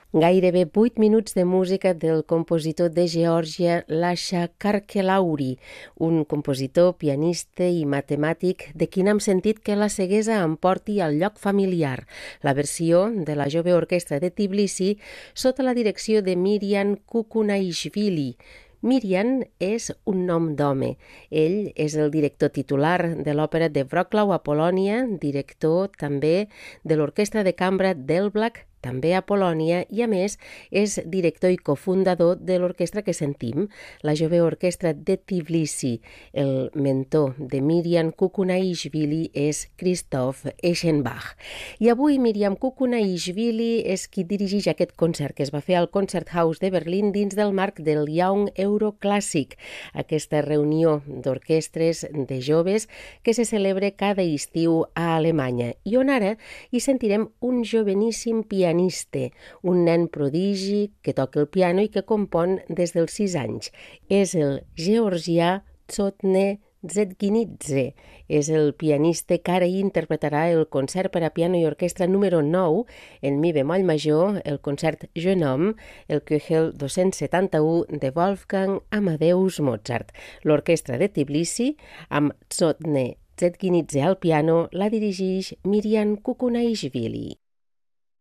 Gairebé 8 minuts de música del compositor de Geòrgia Lasha Karkelauri, un compositor, pianista i matemàtic de qui n'hem sentit que la ceguesa em porti al lloc familiar, la versió de la jove orquestra de Tbilisi sota la direcció de Miriam Kukunaishvili. Miriam és un nom d'home. Ell és el director titular de l'òpera de Wrocław a Polònia, director també de l'orquestra de cambra d'Elbląg, també a Polònia, i a més és director i cofundador de l'orquestra que sentim, la jove orquestra de Tbilisi. El mentor de Miriam Kukunaishvili és Krzysztof Eschenbach. I avui Miriam Kukunaishvili és qui dirigeix aquest concert que es va fer al Konzerthaus de Berlín dins del marc del Young Euro Classic, aquesta reunió d'orquestres de joves que se celebra cada estiu a Alemanya i on ara hi sentirem un joveníssim pianista, un nen prodigi que toca el piano i que compon des dels 6 anys. És el georgià Zsontne Zedginidze. És el pianista que ara interpretarà el concert per a piano i orquestra número 9 en mi bemoll major, el concert Jeune Homme, el Köchel 271 de Wolfgang Amadeus Mozart. L'orquestra de Tbilisi, amb Zsontne Zedginidze al piano, la dirigeix Miriam Kukunaishvili.